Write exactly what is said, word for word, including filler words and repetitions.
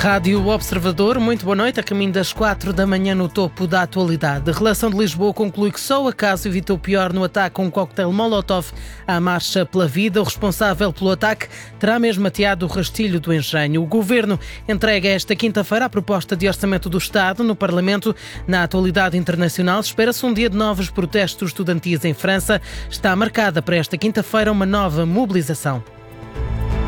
Rádio Observador, muito boa noite. A caminho das quatro da manhã no topo da atualidade. A relação de Lisboa conclui que só acaso evitou pior no ataque com um coquetel Molotov à Marcha pela Vida. O responsável pelo ataque terá mesmo ateado o rastilho do engenho. O Governo entrega esta quinta-feira a proposta de orçamento do Estado no Parlamento. Na atualidade internacional, espera-se um dia de novos protestos estudantis em França. Está marcada para esta quinta-feira uma nova mobilização.